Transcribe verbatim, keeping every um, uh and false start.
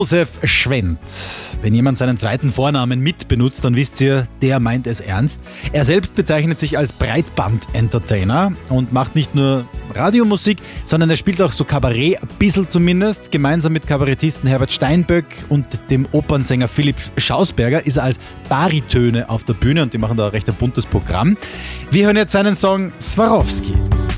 Josef Schwendt. Wenn jemand seinen zweiten Vornamen mit benutzt, dann wisst ihr, der meint es ernst. Er selbst bezeichnet sich als Breitband-Entertainer und macht nicht nur Radiomusik, sondern er spielt auch so Kabarett, ein bisschen zumindest. Gemeinsam mit Kabarettisten Herbert Steinböck und dem Opernsänger Philipp Schausberger ist er als Baritöne auf der Bühne und die machen da ein recht buntes Programm. Wir hören jetzt seinen Song Swarovski.